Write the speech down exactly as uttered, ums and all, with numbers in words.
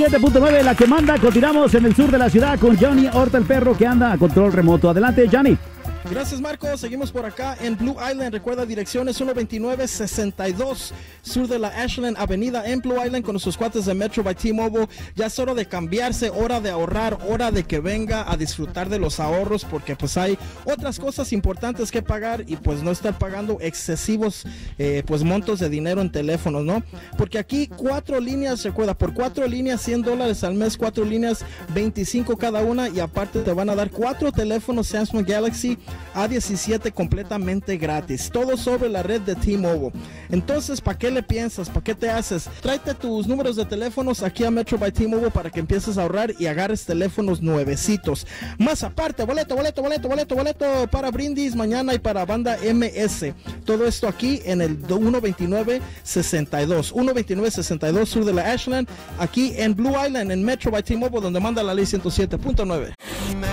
siete punto nueve, la que manda. Continuamos en el sur de la ciudad con Johnny Horta, el perro que anda a control remoto. Adelante, Johnny. Gracias, Marco. Seguimos por acá en Blue Island. Recuerda, direcciones ciento veintinueve sesenta y dos, sur de la Ashland Avenida en Blue Island, con nuestros cuates de Metro by T-Mobile. Ya es hora de cambiarse, hora de ahorrar, hora de que venga a disfrutar de los ahorros, porque pues hay otras cosas importantes que pagar y pues no estar pagando excesivos eh, pues montos de dinero en teléfonos, ¿no? Porque aquí cuatro líneas, recuerda, por cuatro líneas cien dólares al mes, cuatro líneas veinticinco cada una, y aparte te van a dar cuatro teléfonos Samsung Galaxy A diecisiete completamente gratis, todo sobre la red de T-Mobile. Entonces, ¿para qué le piensas? ¿Para qué te haces? Tráete tus números de teléfonos aquí a Metro by T-Mobile para que empieces a ahorrar y agarres teléfonos nuevecitos. Más aparte, boleto, boleto, boleto, boleto, boleto para Brindis mañana y para Banda M S. Todo esto aquí en el ciento veintinueve sesenta y dos, ciento veintinueve sesenta y dos, sur de la Ashland, aquí en Blue Island, en Metro by T-Mobile, donde manda la ley ciento siete punto nueve.